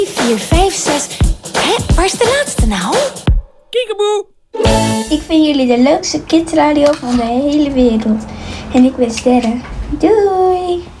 4, 5, 6. Hé, waar is de laatste nou? Kiekeboe! Ik vind jullie de leukste kidsradio van de hele wereld. En ik ben Sterre. Doei!